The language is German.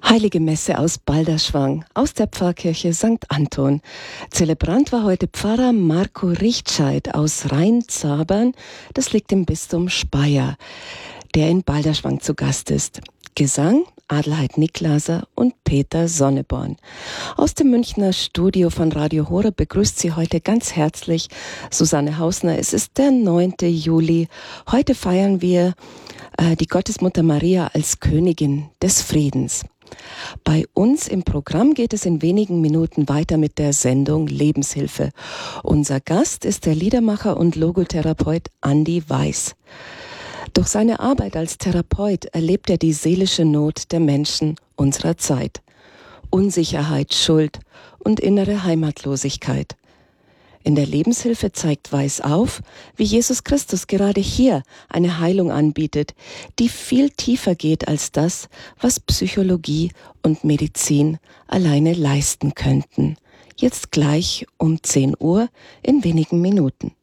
Heilige Messe aus Balderschwang, aus der Pfarrkirche St. Anton. Zelebrant war heute Pfarrer Marco Richtscheid aus Rheinzabern, das liegt im Bistum Speyer, der in Balderschwang zu Gast ist. Gesang Adelheid Niklaser und Peter Sonneborn. Aus dem Münchner Studio von Radio Horeb begrüßt Sie heute ganz herzlich Susanne Hausner. Es ist der 9. Juli. Heute feiern wir die Gottesmutter Maria als Königin des Friedens. Bei uns im Programm geht es in wenigen Minuten weiter mit der Sendung Lebenshilfe. Unser Gast ist der Liedermacher und Logotherapeut Andi Weiß. Durch seine Arbeit als Therapeut erlebt er die seelische Not der Menschen unserer Zeit. Unsicherheit, Schuld und innere Heimatlosigkeit. In der Lebenshilfe zeigt Weiß auf, wie Jesus Christus gerade hier eine Heilung anbietet, die viel tiefer geht als das, was Psychologie und Medizin alleine leisten könnten. Jetzt gleich um 10 Uhr in wenigen Minuten.